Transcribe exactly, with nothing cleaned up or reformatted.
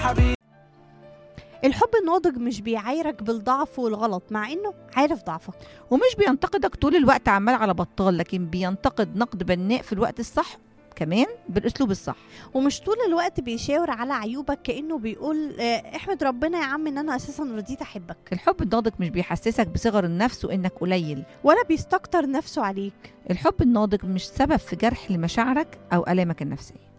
حبيبي. الحب الناضج مش بيعايرك بالضعف والغلط مع انه عارف ضعفك. ومش بينتقدك طول الوقت عمال على بطال، لكن بينتقد نقد بناء في الوقت الصح، كمان بالاسلوب الصح. ومش طول الوقت بيشاور على عيوبك كأنه بيقول آه، احمد ربنا يا عم ان انا اساسا رضيت احبك. الحب الناضج مش بيحسسك بصغر النفس وانك قليل، ولا بيستكتر نفسه عليك. الحب الناضج مش سبب في جرح لمشاعرك او الامك النفسيه.